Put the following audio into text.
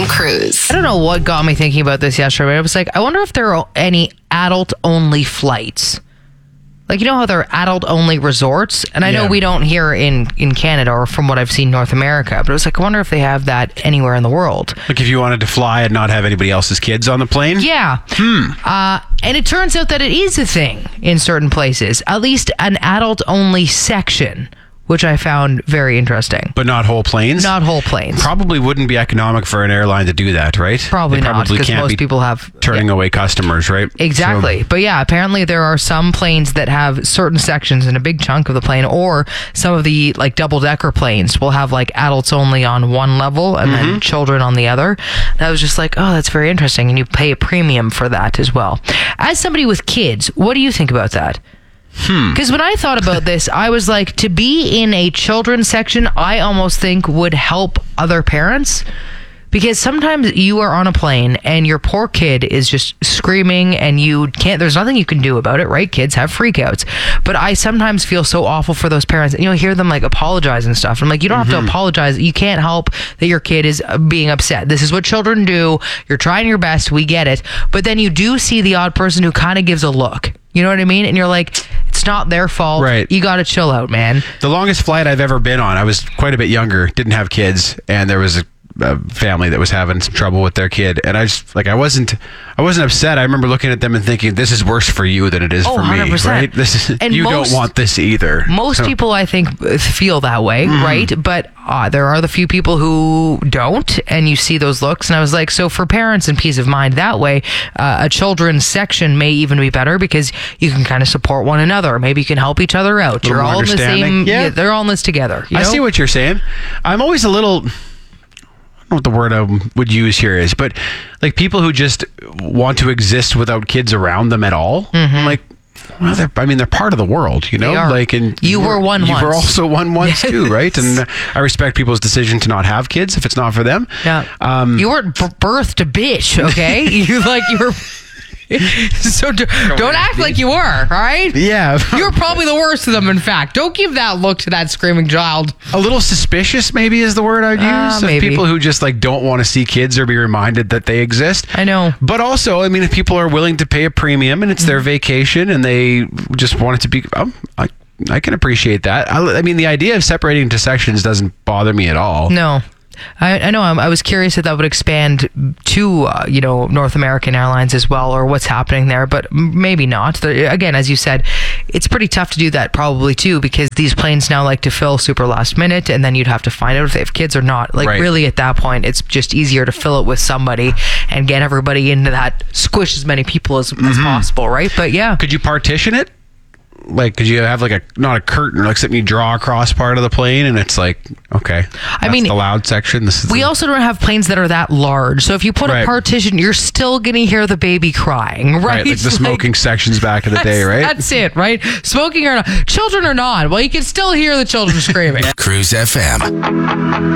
FM Cruise. I don't know what got me thinking about this yesterday, but I was like, I wonder if there are any adult-only flights. Like, you know how there are adult-only resorts? And I know we don't here in Canada, or from what I've seen, North America. But it was like, I wonder if they have that anywhere in the world. Like if you wanted to fly and not have anybody else's kids on the plane? Yeah. And it turns out that it is a thing in certain places. At least an adult-only section, which I found very interesting. But not whole planes? Not whole planes. Probably wouldn't be economic for an airline to do that, right? Probably not, because most people have... turning away customers, right? Exactly. So, but yeah, apparently there are some planes that have certain sections in a big chunk of the plane, or some of the like double-decker planes will have like adults only on one level and then children on the other. And I was just like, oh, that's very interesting. And you pay a premium for that as well. As somebody with kids, what do you think about that? Because when I thought about this, I was like, to be in a children's section, I almost think would help other parents. Because sometimes you are on a plane and your poor kid is just screaming and there's nothing you can do about it, right? Kids have freakouts. But I sometimes feel so awful for those parents. And, hear them like apologize and stuff. I'm like, you don't have to apologize. You can't help that your kid is being upset. This is what children do. You're trying your best. We get it. But then you do see the odd person who kind of gives a look. You know what I mean? And you're like, it's not their fault. Right. You got to chill out, man. The longest flight I've ever been on, I was quite a bit younger, didn't have kids, and there was a family that was having some trouble with their kid, and I just I wasn't upset. I remember looking at them and thinking, this is worse for you than it is for 100%. me, right? And you don't want this either. Most people, I think, feel that way, right? But there are the few people who don't, and you see those looks, and I was like, so for parents and peace of mind that way, a children's section may even be better, because you can kind of support one another. Maybe you can help each other out. You're all in the same, they're all in this together. I see what you're saying. I'm always a little... I don't know what the word I would use here is, but like people who just want to exist without kids around them at all. I'm like, well, they're part of the world, you know. Like, and you were one. You were also one once too, right? And I respect people's decision to not have kids if it's not for them. Yeah. You weren't birthed a bitch, okay? you were. So don't act like you were, all right? Yeah. You were probably the worst of them, in fact. Don't give that look to that screaming child. A little suspicious, maybe, is the word I'd use. Of people who just like don't want to see kids or be reminded that they exist. I know. But also, I mean, if people are willing to pay a premium and it's their vacation and they just want it to be... I can appreciate that. I mean, the idea of separating into sections doesn't bother me at all. No. I know. I was curious if that would expand to, North American Airlines as well, or what's happening there, but maybe not. Again, as you said, it's pretty tough to do that probably too, because these planes now like to fill super last minute, and then you'd have to find out if they have kids or not. Like, really at that point, it's just easier to fill it with somebody and get everybody into that, squish as many people as possible, right? But yeah. Could you partition it? Like, could you have like not a curtain, like something you draw across part of the plane, and it's like, okay, that's the loud section. We also don't have planes that are that large, so if you put a partition, you're still gonna hear the baby crying, right? Like the smoking sections back in the day, right? That's it, right? Smoking or not, children or not, well, you can still hear the children screaming. Cruise FM.